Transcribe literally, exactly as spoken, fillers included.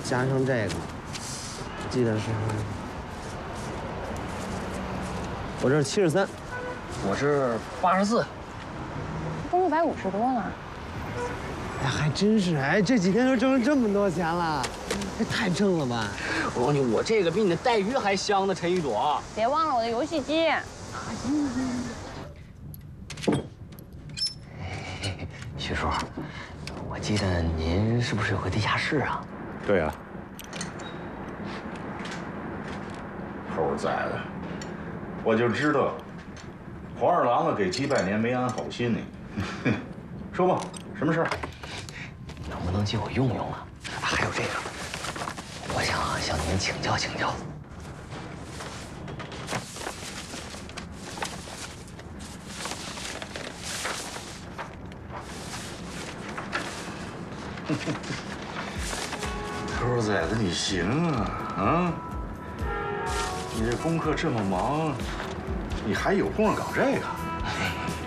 加上这个，记得是，我这是七十三， 我是八十四， 都一百五十多了。 哎，还真是，哎，这几天就挣了这么多钱了，这太挣了吧！ 我告诉你，我这个比你的带鱼还香呢，陈一朵。 别忘了我的游戏机。 徐叔，我记得您是不是有个地下室啊？ 对啊。猴崽子，我就知道，黄二郎子给鸡拜年没安好心呢。说吧，什么事儿？ 能不能借我用用啊？还有这个，我想向您请教请教。 猴崽子，你行啊啊！你这功课这么忙，你还有空搞这个？